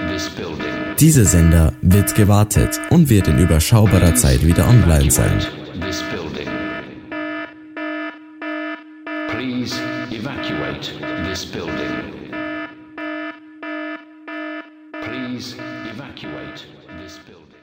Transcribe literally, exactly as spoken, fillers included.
this building. Dieser Sender wird gewartet und wird in überschaubarer Zeit wieder online sein. This building. Please evacuate this building. Please evacuate this building.